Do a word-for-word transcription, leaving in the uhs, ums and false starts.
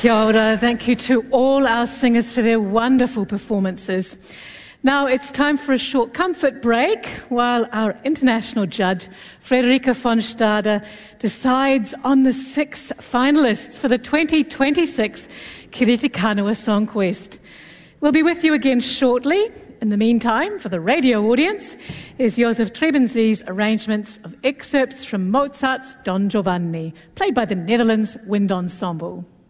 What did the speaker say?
Kia ora. Thank you to all our singers for their wonderful performances. Now it's time for a short comfort break while our international judge, Frederica von Stade, decides on the six finalists for the twenty twenty-six Kiritikanawa Song Quest. We'll be with you again shortly. In the meantime, for the radio audience, is Joseph Trebenzee's arrangements of excerpts from Mozart's Don Giovanni, played by the Netherlands Wind Ensemble.